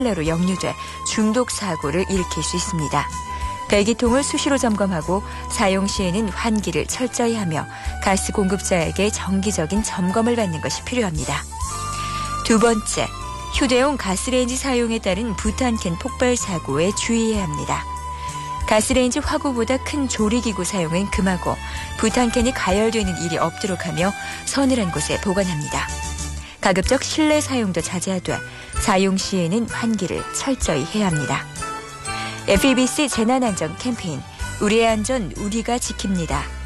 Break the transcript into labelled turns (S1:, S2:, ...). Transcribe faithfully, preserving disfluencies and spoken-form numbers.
S1: 실내로 역류돼 중독 사고를 일으킬 수 있습니다. 배기통을 수시로 점검하고 사용 시에는 환기를 철저히 하며 가스 공급자에게 정기적인 점검을 받는 것이 필요합니다. 두 번째, 휴대용 가스레인지 사용에 따른 부탄캔 폭발 사고에 주의해야 합니다. 가스레인지 화구보다 큰 조리기구 사용은 금하고 부탄캔이 가열되는 일이 없도록 하며 서늘한 곳에 보관합니다. 가급적 실내 사용도 자제하되 사용 시에는 환기를 철저히 해야 합니다. 에프이비씨 재난안전 캠페인 우리의 안전 우리가 지킵니다.